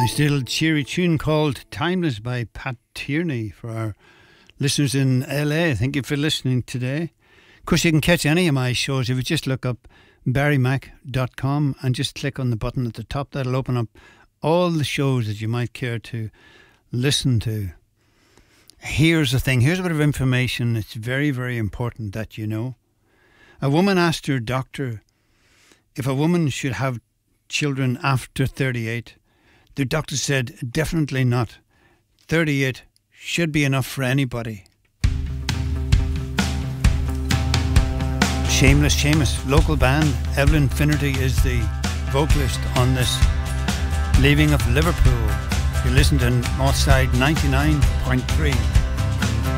Still cheery tune called Timeless by Pat Tierney for our listeners in LA. Thank you for listening today. Of course, you can catch any of my shows if you just look up barrymac.com and just click on the button at the top. That'll open up all the shows that you might care to listen to. Here's the thing. Here's a bit of information. It's very, very important that you know. A woman asked her doctor if a woman should have children after 38. The doctor said, definitely not. 38 should be enough for anybody. Seamus, local band. Evelyn Finnerty is the vocalist on this Leaving of Liverpool. You listen to Northside 99.3.